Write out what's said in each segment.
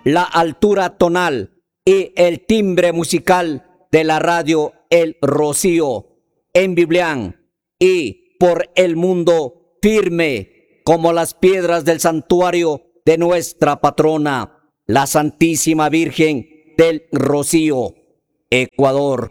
la altura tonal y el timbre musical de la radio El Rocío en Biblián y por el mundo firme como las piedras del santuario de nuestra patrona, la Santísima Virgen del Rocío, Ecuador.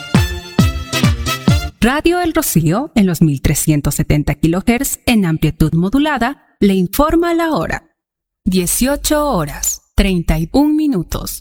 Radio El Rocío, en los 1370 kHz en amplitud modulada, le informa la hora. 18 horas, 31 minutos.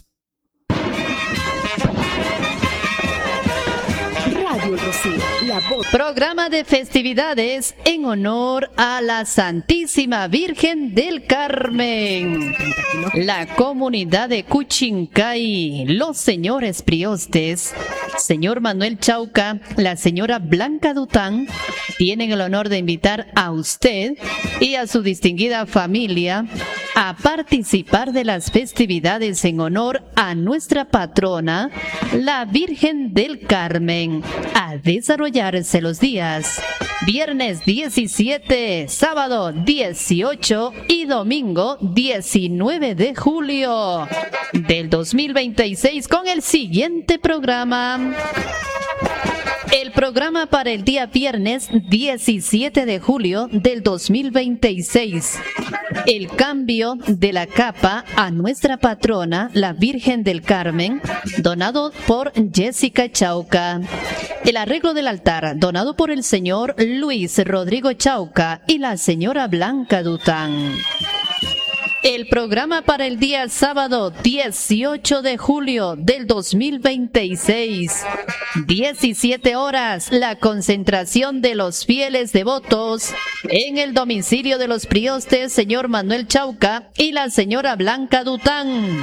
Radio El Rocío, la voz. Programa de festividades en honor a la Santísima Virgen del Carmen. La comunidad de Cuchincay, los señores priostes, señor Manuel Chauca, la señora Blanca Dután, tienen el honor de invitar a usted y a su distinguida familia a participar de las festividades en honor a nuestra patrona, la Virgen del Carmen, a desarrollarse los días viernes 17, sábado 18 y domingo 19 de julio del 2026 con el siguiente programa. El programa para el día viernes 17 de julio del 2026. El cambio de la capa a nuestra patrona, la Virgen del Carmen, donado por Jessica Chauca. El arreglo del altar, donado por el señor Luis Rodrigo Chauca y la señora Blanca Dután. El programa para el día sábado 18 de julio del 2026. 17 horas, la concentración de los fieles devotos en el domicilio de los priostes, señor Manuel Chauca y la señora Blanca Dután.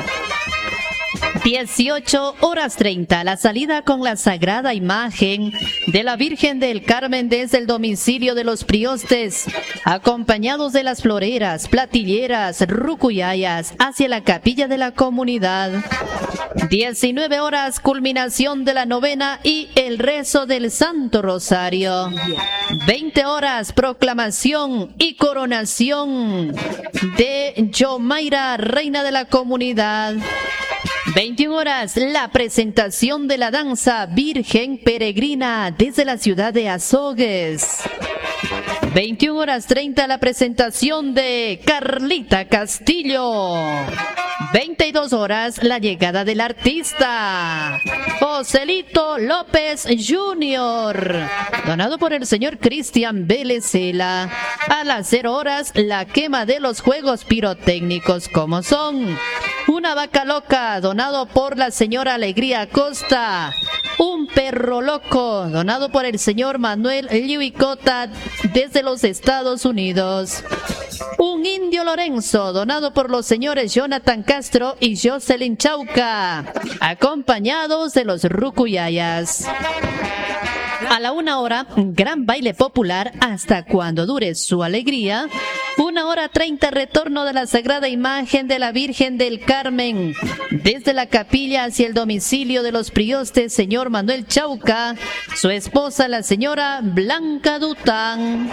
18 horas 30, la salida con la sagrada imagen de la Virgen del Carmen desde el domicilio de los priostes, acompañados de las floreras, platilleras, rucuyayas, hacia la capilla de la comunidad. 19 horas, culminación de la novena y el rezo del Santo Rosario. 20 horas, proclamación y coronación de Yomaira, reina de la comunidad. 21 horas, la presentación de la danza Virgen Peregrina desde la ciudad de Azogues. 21 horas 30, la presentación de Carlita Castillo. 22 horas, la llegada del artista Joselito López Jr., donado por el señor Cristian Belecela. A las 0 horas, la quema de los juegos pirotécnicos, como son una vaca loca, donado por la señora Alegría Costa. Un perro loco, donado por el señor Manuel Liuicota desde los Estados Unidos. Un indio Lorenzo, donado por los señores Jonathan Castro y Jocelyn Chauca, acompañados de los rucuyayas. A la 1 hora, gran baile popular hasta cuando dure su alegría. 1 hora 30, retorno de la sagrada imagen de la Virgen del Carmen desde la capilla hacia el domicilio de los priostes, señor Manuel Chauca, su esposa la señora Blanca Dután.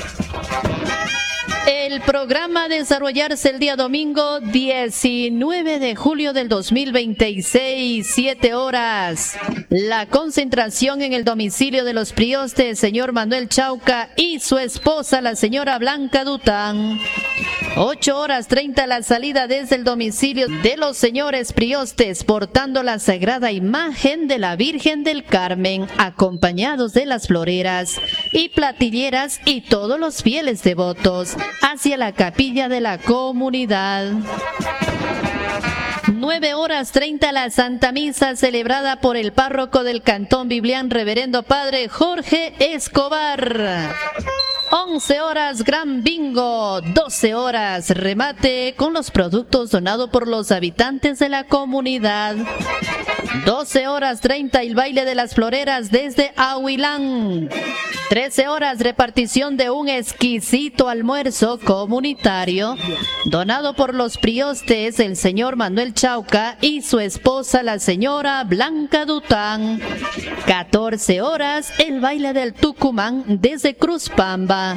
El programa a desarrollarse el día domingo 19 de julio del 2026, 7 horas. La concentración en el domicilio de los priostes, señor Manuel Chauca y su esposa, la señora Blanca Dután. 8 horas 30, la salida desde el domicilio de los señores priostes, portando la sagrada imagen de la Virgen del Carmen, acompañados de las floreras y platilleras y todos los fieles devotos, hacia la capilla de la comunidad. 9 horas 30, la Santa Misa celebrada por el párroco del Cantón Biblián, reverendo padre Jorge Escobar. 11 horas, gran bingo. 12 horas, remate con los productos donados por los habitantes de la comunidad. 12 horas 30, el baile de las floreras desde Ahuilán. 13 horas, repartición de un exquisito almuerzo comunitario donado por los priostes, el señor Manuel Chauca y su esposa, la señora Blanca Dután. 14 horas, el baile del Tucumán desde Cruzpamba. Antigua.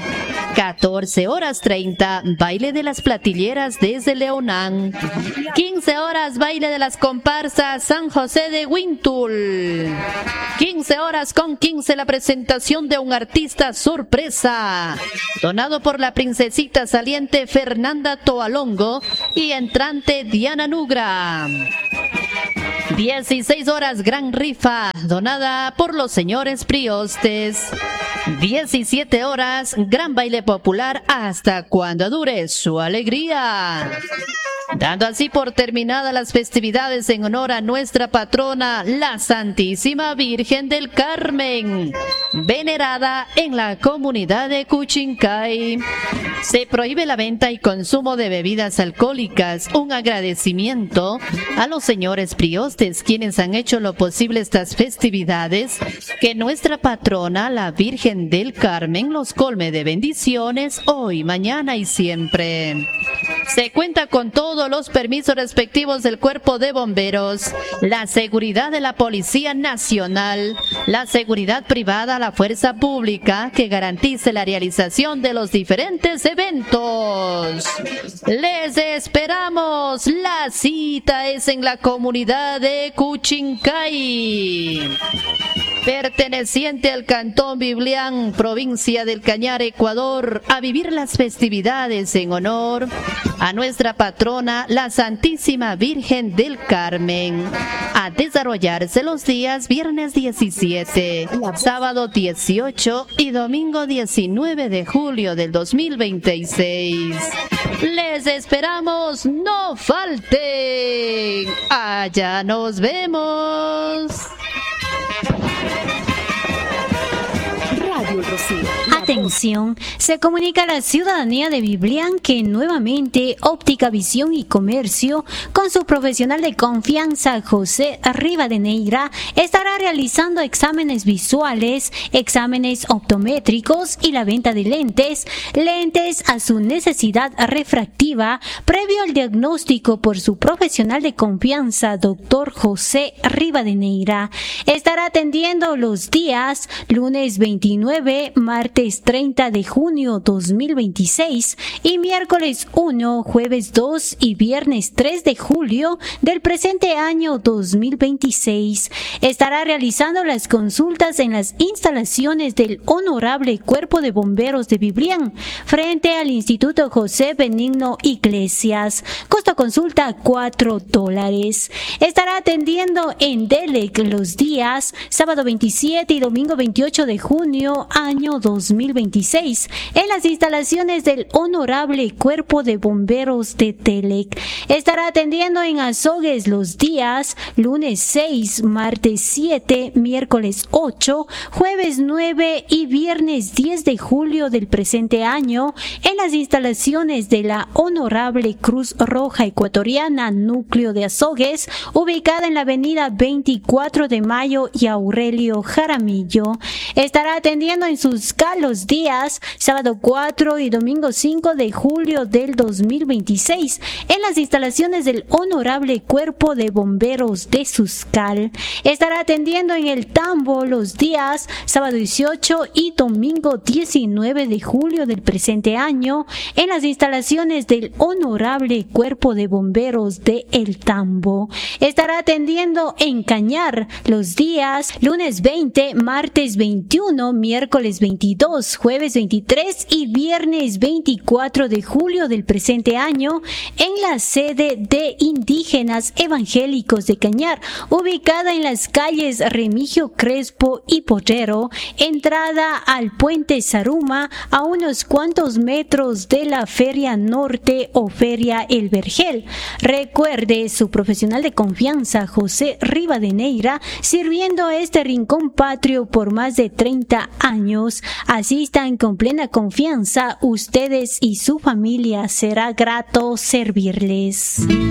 14:30, baile de las platilleras desde Leonán. 15:00, baile de las comparsas San José de Huintul. 15:15, la presentación de un artista sorpresa, donado por la princesita saliente Fernanda Toalongo y entrante Diana Nugra. 16:00, gran rifa, donada por los señores priostes. 17:00, gran baile popular hasta cuando dure su alegría. Dando así por terminadas las festividades en honor a nuestra patrona, la Santísima Virgen del Carmen, venerada en la comunidad de Cuchincay. Se prohíbe la venta y consumo de bebidas alcohólicas. Un agradecimiento a los señores priostes, quienes han hecho lo posible estas festividades. Que nuestra patrona, la Virgen del Carmen, los colme de bendiciones hoy, mañana y siempre. Se cuenta con todos los permisos respectivos del Cuerpo de Bomberos, la seguridad de la Policía Nacional, la seguridad privada, la fuerza pública que garantice la realización de los diferentes eventos. Les esperamos. La cita es en la comunidad de Cuchincay, perteneciente al Cantón Biblián, provincia del Cañar, Ecuador, a vivir las festividades en honor a nuestra patrona, la Santísima Virgen del Carmen. A desarrollarse los días viernes 17, sábado 18 y domingo 19 de julio del 2026. Les esperamos, no falten. Allá nos vemos. Radio El Rocío. Atención, se comunica a la ciudadanía de Biblián que nuevamente Óptica Visión y Comercio, con su profesional de confianza José Rivadeneira, estará realizando exámenes visuales, exámenes optométricos y la venta de lentes a su necesidad refractiva, previo al diagnóstico por su profesional de confianza, doctor José Rivadeneira. Estará atendiendo los días lunes 29, martes 30 de junio 2026 y miércoles 1, jueves 2 y viernes 3 de julio del presente año 2026. Estará realizando las consultas en las instalaciones del Honorable Cuerpo de Bomberos de Biblián, frente al Instituto José Benigno Iglesias. Costo consulta $4. Estará atendiendo en Delec los días sábado 27 y domingo 28 de junio año 2026 en las instalaciones del Honorable Cuerpo de Bomberos de Delec. Estará atendiendo en Azogues los días lunes 6, martes 7, miércoles 8, jueves 9 y viernes 10 de julio del presente año en las instalaciones de la Honorable Cruz Roja Ecuatoriana Núcleo de Azogues, ubicada en la avenida 24 de Mayo y Aurelio Jaramillo. Estará atendiendo en Suscal los días sábado 4 y domingo 5 de julio del 2026 en las instalaciones del Honorable Cuerpo de Bomberos de Suscal. Estará atendiendo en el Tambo los días sábado 18 y domingo 19 de julio del presente año en las instalaciones del Honorable Cuerpo de Bomberos de El Tambo. Estará atendiendo en Cañar los días lunes 20, martes 21, miércoles 22, jueves 23 y viernes 24 de julio del presente año en la sede de Indígenas Evangélicos de Cañar, ubicada en las calles Remigio Crespo y Potrero, entrada al puente Saruma, a unos cuantos metros de la Feria Norte o Feria El Vergel. Recuerde, su profesional de confianza José Rivadeneira, sirviendo a este rincón patrio por más de 30 años. Asistan con plena confianza, ustedes y su familia, será grato servirles.